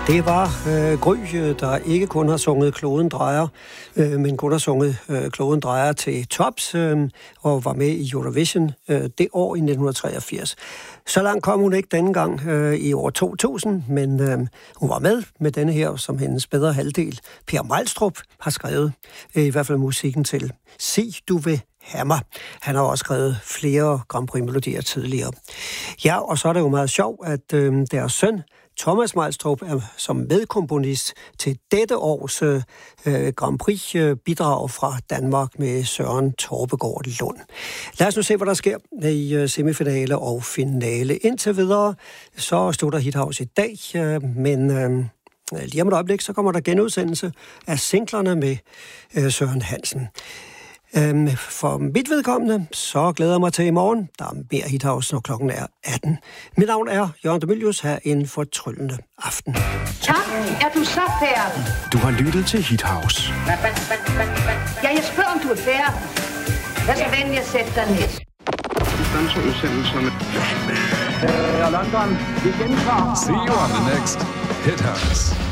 Det var Gry, der ikke kun har sunget Kloden drejer, men kun har sunget Kloden drejer til tops og var med i Eurovision det år i 1983. Så langt kom hun ikke denne gang i år 2000, men hun var med denne her, som hendes bedre halvdel, Per Mejlstrup, har skrevet i hvert fald musikken til Se du vil have mig. Han har også skrevet flere Grand Prix-melodier tidligere. Ja, og så er det jo meget sjovt, at deres søn, Thomas Mejlstrup, er som medkomponist til dette års Grand Prix-bidrag fra Danmark med Søren Torpegaard Lund. Lad os nu se, hvad der sker i semifinale og finale. Indtil videre, så stod der Hit House i dag, men lige om et øjeblik, så kommer der genudsendelse af singlerne med Søren Hansen. For mit vedkommende, så glæder jeg mig til i morgen. Der er mere Hit House, når klokken er 18. Mit navn er Jørgen de Mylius, her en fortryllende aften. Tak, er du så færdig? Du har lyttet til Hit House. Ja, jeg spørger, om du er færdig. Vær så venlig at sætte dig ned. London, vi gentager. See you on the next Hit House.